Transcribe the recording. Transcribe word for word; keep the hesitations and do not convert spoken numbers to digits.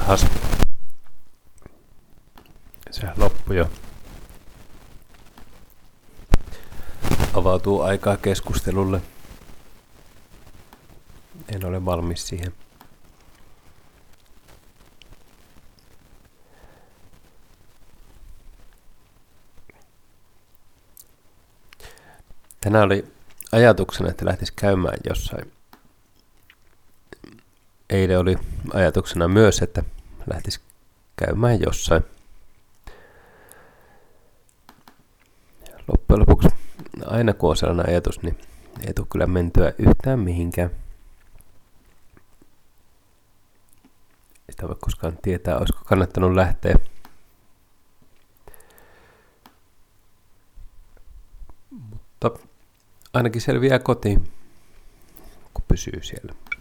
Jahas. Se loppui jo. Avautuu aikaa keskustelulle. En ole valmis siihen. Tänään oli ajatuksena, että lähtisi käymään jossain. Eilen oli ajatuksena myös, että lähtisi käymään jossain. Loppujen lopuksi aina kun on sellainen ajatus, niin ei tule kyllä mentyä yhtään mihinkään. Sitä voi koskaan tietää, olisiko kannattanut lähteä. Mutta ainakin selviää kotiin, kun pysyy siellä.